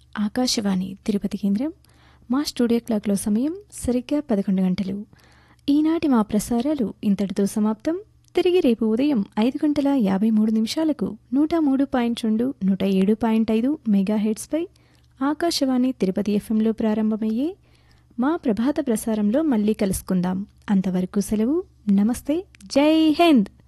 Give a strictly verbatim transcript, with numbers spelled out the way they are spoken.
ఆకాశవాణి తిరుపతి కేంద్రం. మా స్టూడియో క్లాక్లో సమయం సరిగ్గా పదకొండు గంటలు. ఈనాటి మా ప్రసారాలు ఇంతటితో సమాప్తం. తిరిగి రేపు ఉదయం ఐదు గంటల యాభై మూడు నిమిషాలకు నూట మూడు పాయింట్ రెండు నూట ఏడు పాయింట్ ఐదు మెగా హెడ్స్పై ఆకాశవాణి తిరుపతి ఎఫ్ఎంలో ప్రారంభమయ్యే మా ప్రభాత ప్రసారంలో మళ్ళీ కలుసుకుందాం. అంతవరకు సెలవు. నమస్తే. జై హింద్.